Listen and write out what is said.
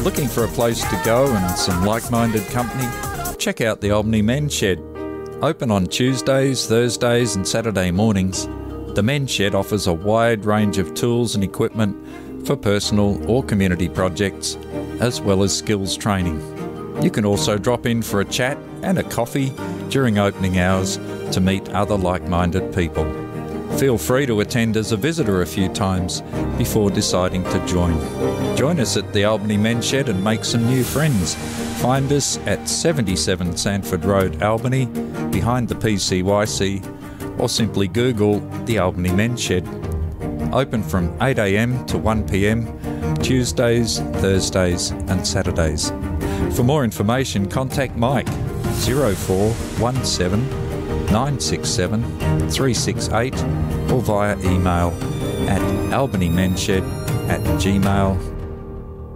Looking for a place to go and some like-minded company? Check out the Albany Men's Shed. Open on Tuesdays, Thursdays and Saturday mornings, the Men's Shed offers a wide range of tools and equipment for personal or community projects, as well as skills training. You can also drop in for a chat and a coffee during opening hours to meet other like-minded people. Feel free to attend as a visitor a few times before deciding to join. Join us at the Albany Men's Shed and make some new friends. Find us at 77 Sanford Road, Albany, behind the PCYC, or simply Google the Albany Men's Shed. Open from 8 a.m. to 1 p.m, Tuesdays, Thursdays and Saturdays. For more information, contact Mike 0417 967 368 or via email at albanymenshed@gmail.com.